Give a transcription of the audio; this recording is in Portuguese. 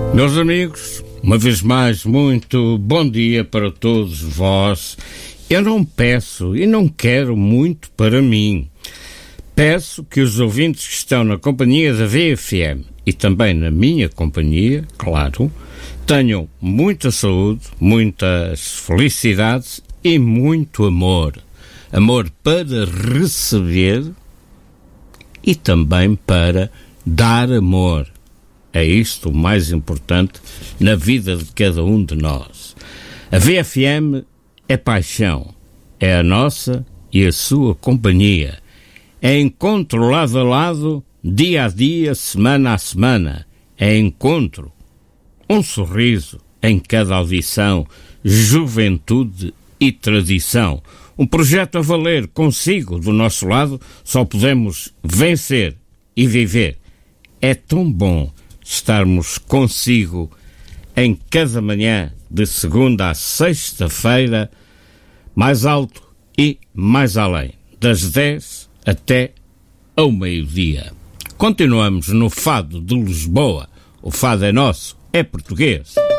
Meus amigos, uma vez mais, muito bom dia para todos vós. Eu não peço e não quero muito para mim. Peço que os ouvintes que estão na companhia da VFM e também na minha companhia, claro, tenham muita saúde, muitas felicidades e muito amor. Amor para receber e também para dar amor. É isto o mais importante na vida de cada um de nós. A VFM é paixão, é a nossa e a sua companhia. É encontro lado a lado, dia a dia, semana a semana. É encontro, um sorriso em cada audição, juventude e tradição. Um projeto a valer consigo, do nosso lado, só podemos vencer e viver. É tão bom estarmos consigo em cada manhã, de segunda a sexta-feira, mais alto e mais além, das 10 até ao meio-dia. Continuamos no Fado de Lisboa. O fado é nosso, é português.